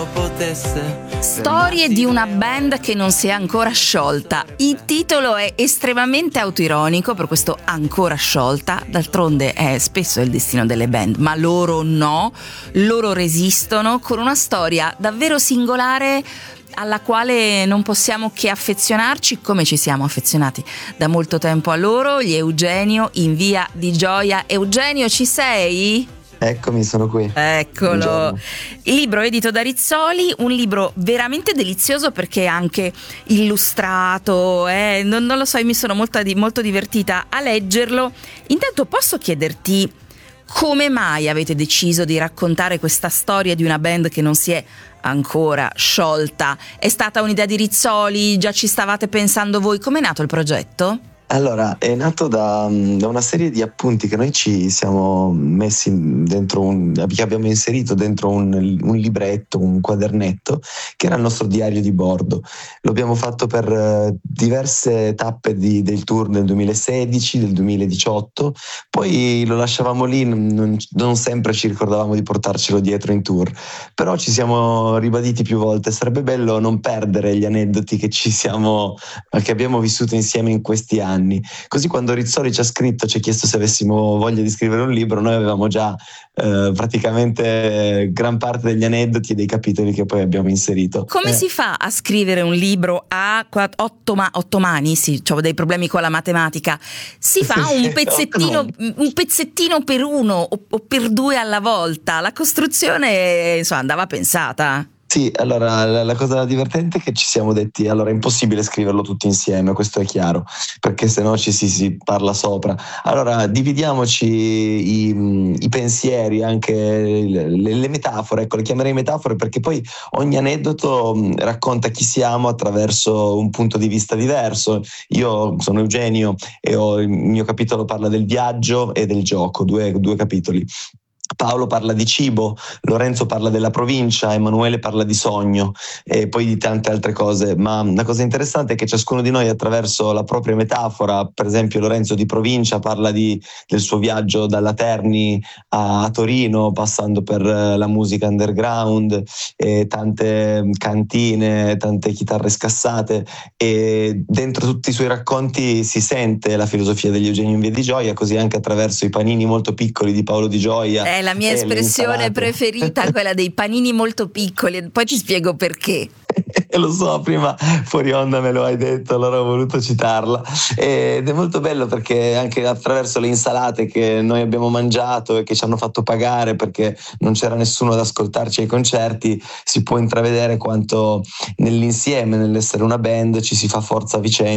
potesse. Storie di una band che non si è ancora sciolta. Il titolo è estremamente autoironico per questo ancora sciolta. D'altronde è spesso il destino delle band, ma loro no, loro resistono con una storia davvero singolare alla quale non possiamo che affezionarci come ci siamo affezionati da molto tempo a loro. Gli Eugenio in Via di Gioia. Eugenio, ci sei? Eccomi, sono qui. Eccolo. Buongiorno. Il libro edito da Rizzoli, un libro veramente delizioso perché è anche illustrato, non lo so, io mi sono molto divertita a leggerlo. Intanto posso chiederti come mai avete deciso di raccontare questa storia di una band che non si è ancora sciolta? È stata un'idea di Rizzoli? Già ci stavate pensando voi? Com'è nato il progetto? Allora, è nato da una serie di appunti che noi ci siamo messi dentro che abbiamo inserito dentro un libretto, un quadernetto, che era il nostro diario di bordo. Lo abbiamo fatto per diverse tappe del tour del 2016, del 2018, poi lo lasciavamo lì, non sempre ci ricordavamo di portarcelo dietro in tour, però ci siamo ribaditi più volte, sarebbe bello non perdere gli aneddoti che abbiamo vissuto insieme in questi anni. Così quando Rizzoli ci ha chiesto se avessimo voglia di scrivere un libro, noi avevamo già praticamente gran parte degli aneddoti e dei capitoli che poi abbiamo inserito. Come si fa a scrivere un libro a 8 mani? Sì, ho dei problemi con la matematica. Si fa un pezzettino per uno o per due alla volta. La costruzione, insomma, andava pensata. Sì, allora la cosa divertente è che ci siamo detti, allora è impossibile scriverlo tutti insieme, questo è chiaro, perché sennò ci si parla sopra. Allora dividiamoci i pensieri, anche le metafore, ecco, le chiamerei metafore perché poi ogni aneddoto racconta chi siamo attraverso un punto di vista diverso. Io sono Eugenio e il mio capitolo parla del viaggio e del gioco, due capitoli. Paolo parla di cibo, Lorenzo parla della provincia, Emanuele parla di sogno e poi di tante altre cose, ma la cosa interessante è che ciascuno di noi attraverso la propria metafora, per esempio Lorenzo di provincia parla del suo viaggio dalla Terni a Torino, passando per la musica underground e tante cantine, tante chitarre scassate, e dentro tutti i suoi racconti si sente la filosofia degli Eugenio in Via di Gioia, così anche attraverso i panini molto piccoli di Paolo di Gioia. È la mia espressione preferita, quella dei panini molto piccoli, poi ti spiego perché. Lo so, prima fuori onda me lo hai detto, allora ho voluto citarla, ed è molto bello perché anche attraverso le insalate che noi abbiamo mangiato e che ci hanno fatto pagare perché non c'era nessuno ad ascoltarci ai concerti, si può intravedere quanto nell'insieme, nell'essere una band, ci si fa forza a vicenda.